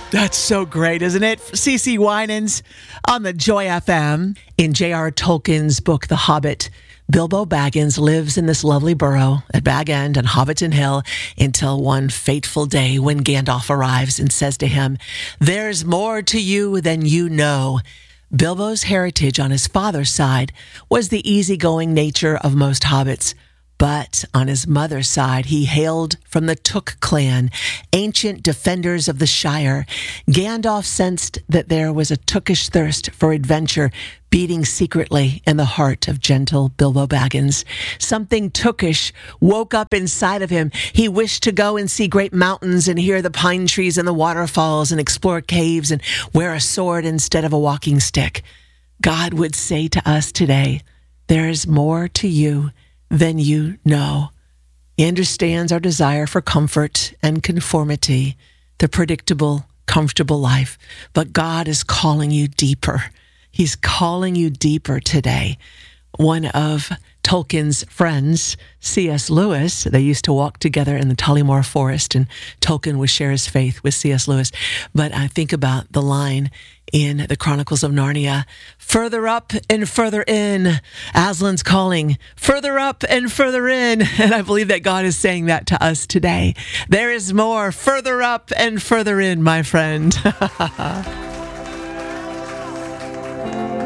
That's so great, isn't it? CeCe Winans on the Joy FM. In J.R. Tolkien's book, The Hobbit, Bilbo Baggins lives in this lovely burrow at Bag End and Hobbiton Hill until one fateful day when Gandalf arrives and says to him, "There's more to you than you know." Bilbo's heritage on his father's side was the easygoing nature of most hobbits. But on his mother's side, he hailed from the Took clan, ancient defenders of the Shire. Gandalf sensed that there was a Tookish thirst for adventure beating secretly in the heart of gentle Bilbo Baggins. Something Tookish woke up inside of him. He wished to go and see great mountains and hear the pine trees and the waterfalls and explore caves and wear a sword instead of a walking stick. God would say to us today, there is more to you than you know. He understands our desire for comfort and conformity, the predictable, comfortable life. But God is calling you deeper. He's calling you deeper today. One of Tolkien's friends, C.S. Lewis, they used to walk together in the Tullymore Forest, and Tolkien would share his faith with C.S. Lewis. But I think about the line in the Chronicles of Narnia, "Further up and further in, Aslan's calling, further up and further in." And I believe that God is saying that to us today. There is more, further up and further in, my friend.